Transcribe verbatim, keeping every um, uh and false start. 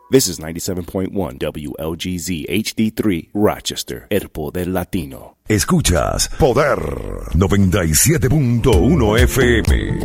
This is ninety-seven point one W L G Z H D three, Rochester, El Poder Latino. Escuchas Poder noventa y siete punto uno F M.